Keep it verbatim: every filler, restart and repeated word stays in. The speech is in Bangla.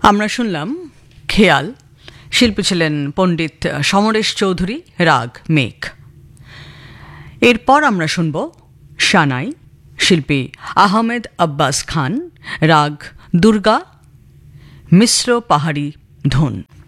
আমরা শুনলাম খেয়াল, শিল্পী ছিলেন পণ্ডিত সমরেশ চৌধুরী, রাগ মেঘ। এরপর আমরা শুনব সানাই, শিল্পী আহমেদ আব্বাস খান, রাগ দুর্গা, মিশ্র পাহাড়ি ধুন।